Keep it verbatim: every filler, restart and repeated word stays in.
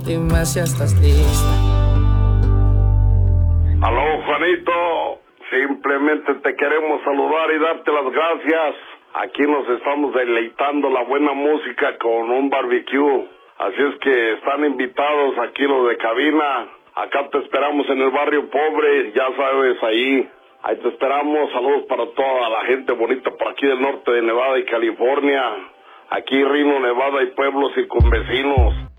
Dime si estás lista. Aló, Juanito. Simplemente te queremos saludar y darte las gracias. Aquí nos estamos deleitando la buena música con un barbecue. Así es que están invitados aquí los de cabina. Acá te esperamos en el barrio pobre, ya sabes, ahí. Ahí te esperamos. Saludos para toda la gente bonita por aquí del norte de Nevada y California. Aquí Reno, Nevada y pueblos circunvecinos.